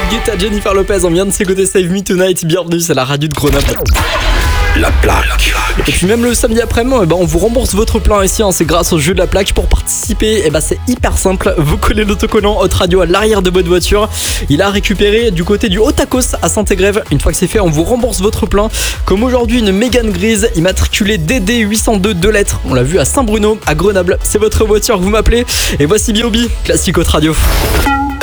Guetta, Jennifer Lopez, on vient de s'écouter Save Me Tonight. Bienvenue, c'est la radio de Grenoble. La plaque. Et puis même le samedi après-midi, on vous rembourse votre plein ici, c'est grâce au jeu de la plaque. Pour participer, c'est hyper simple. Vous collez l'autocollant Hot Radio à l'arrière de votre voiture. Il a récupéré du côté du Haut-Tacos à Saint-Égrève. Une fois que c'est fait, on vous rembourse votre plein. Comme aujourd'hui, une Mégane grise immatriculée DD 802 2 lettres. On l'a vu à Saint-Bruno, à Grenoble. C'est votre voiture, vous m'appelez. Et voici B.O.B, classique Hot Radio.